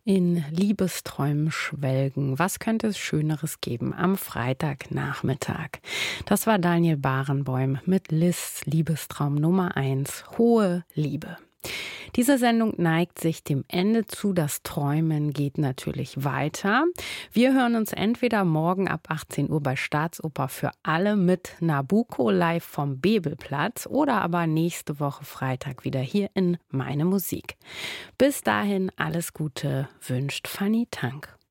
In Liebesträumen schwelgen. Was könnte es Schöneres geben am Freitagnachmittag? Das war Daniel Barenboim mit Liszt's Liebestraum Nummer 1, Hohe Liebe. Diese Sendung neigt sich dem Ende zu. Das Träumen geht natürlich weiter. Wir hören uns entweder morgen ab 18 Uhr bei Staatsoper für alle mit Nabucco live vom Bebelplatz oder aber nächste Woche Freitag wieder hier in Meine Musik. Bis dahin alles Gute wünscht Fanny Tank.